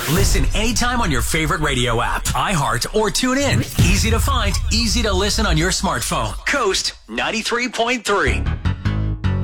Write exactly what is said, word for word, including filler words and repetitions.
Listen anytime on your favorite radio app, iHeart, or tune in. Easy to find, easy to listen on your smartphone. Coast ninety-three point three.